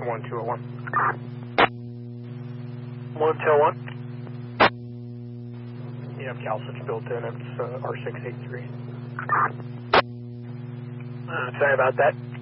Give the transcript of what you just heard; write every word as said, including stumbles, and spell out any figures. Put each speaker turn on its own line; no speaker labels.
one two oh one.
one two oh one.
You have Cal switch built in, it's uh, R six eight three.
Uh, sorry about that.